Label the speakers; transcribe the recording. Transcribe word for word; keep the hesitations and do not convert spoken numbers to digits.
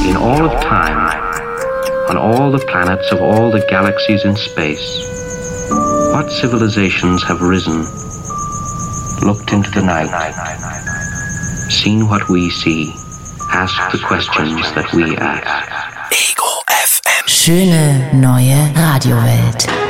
Speaker 1: in all of time, on all the planets of all the galaxies in space, what civilizations have risen, looked into the night, seen what we see, asked the questions that we ask.
Speaker 2: Ego F M.
Speaker 3: Schöne neue Radiowelt.